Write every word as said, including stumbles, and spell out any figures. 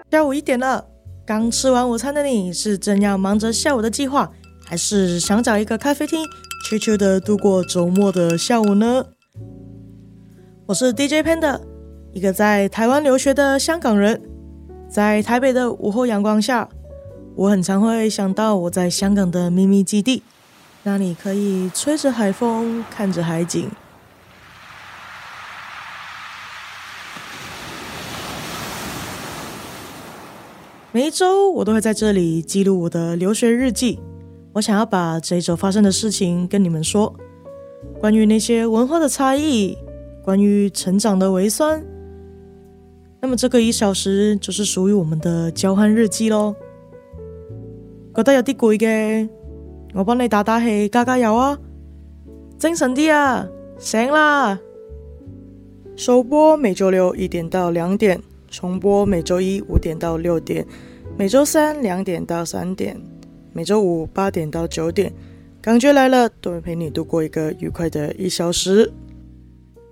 下午一点了，刚吃完午餐的你是正要忙着下午的计划，还是想找一个咖啡厅悄悄的度过周末的下午呢？我是 D J Panda， 一个在台湾留学的香港人。在台北的午后阳光下，我很常会想到我在香港的秘密基地，那里可以吹着海风，看着海景。每一周我都会在这里记录我的留学日记，我想要把这一周发生的事情跟你们说，关于那些文化的差异，关于成长的微酸。那么这个一小時就是屬於我們的交換日記咯。覺得有啲攰嘅，我幫你打打氣，加加油啊！精神啲啊，醒啦！首播每周六一點到兩點，重播每周一五點到六點，每周三兩點到三點，每周五八點到九點。感覺來了，都會陪你度過一個愉快的一小時。